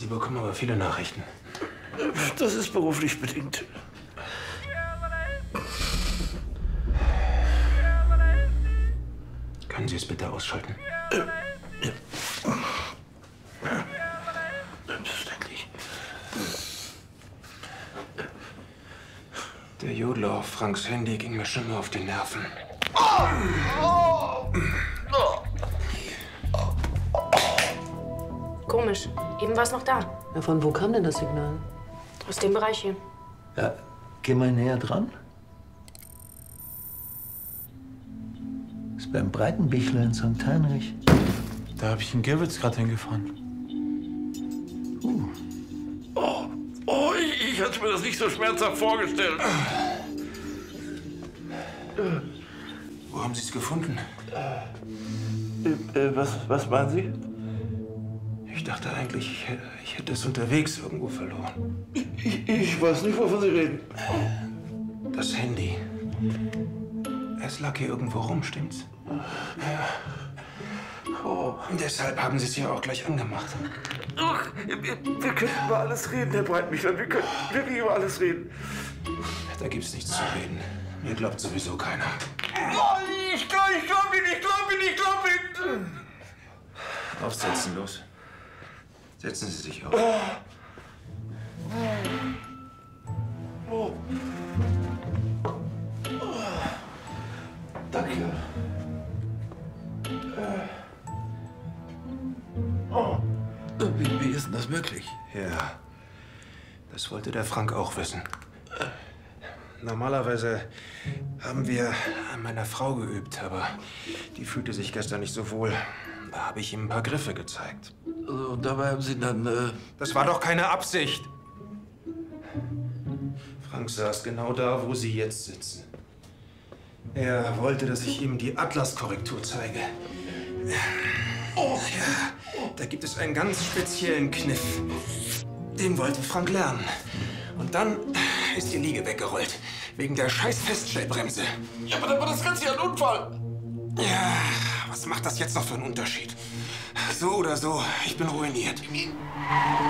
Sie bekommen aber viele Nachrichten. Das ist beruflich bedingt. Können Sie es bitte ausschalten? Ja. Selbstverständlich. Der Jodler auf Franks Handy ging mir schon mal auf die Nerven. Komisch. Eben war es noch da. Ja, von wo kam denn das Signal? Aus dem Bereich hier. Ja, geh mal näher dran. Ist beim Breitenbichler in St. Heinrich. Da habe ich einen Gewitz gerade hingefahren. Ich hatte mir das nicht so schmerzhaft vorgestellt. Wo haben Sie es gefunden? Was meinen Sie? Ich dachte eigentlich, ich hätte es unterwegs irgendwo verloren. Ich weiß nicht, wovon Sie reden. Das Handy. Es lag hier irgendwo rum, stimmt's? Ja. Deshalb haben Sie es ja auch gleich angemacht. Ach, wir können über alles reden, Herr Breitenbichler. Wir können wirklich über alles reden. Da gibt's nichts zu reden. Mir glaubt sowieso keiner. Ich glaube Ihnen. Aufsetzen, los. Setzen Sie sich auf. Danke. Wie ist denn das möglich? Ja, das wollte der Frank auch wissen. Normalerweise haben wir an meiner Frau geübt, aber die fühlte sich gestern nicht so wohl. Da habe ich ihm ein paar Griffe gezeigt. Und dabei haben Sie dann, Das war doch keine Absicht. Frank saß genau da, wo Sie jetzt sitzen. Er wollte, dass ich ihm die Atlaskorrektur zeige. Ja, da gibt es einen ganz speziellen Kniff. Den wollte Frank lernen. Und dann ist die Liege weggerollt. Wegen der scheiß Feststellbremse. Ja, aber dann war das Ganze ja ein Unfall. Ja, was macht das jetzt noch für einen Unterschied? So oder so, ich bin ruiniert.